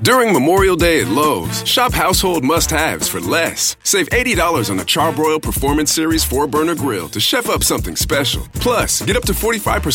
During Memorial Day at Lowe's, shop household must-haves for less. Save $80 on a Charbroil Performance Series 4-burner grill to chef up something special. Plus, get up to 45%